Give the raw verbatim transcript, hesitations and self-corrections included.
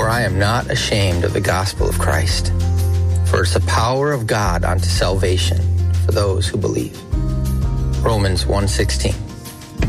For I am not ashamed of the gospel of Christ, for it's the power of God unto salvation for those who believe. Romans one sixteen.